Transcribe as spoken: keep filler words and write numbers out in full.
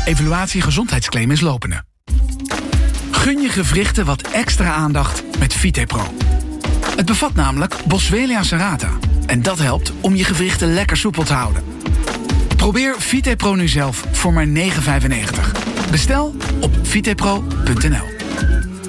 Evaluatie gezondheidsclaim is lopende. Gun je gewrichten wat extra aandacht met VitePro. Het bevat namelijk Boswellia serrata. En dat helpt om je gewrichten lekker soepel te houden. Probeer VitePro nu zelf voor maar negen vijfennegentig. Bestel op vitepro punt n l.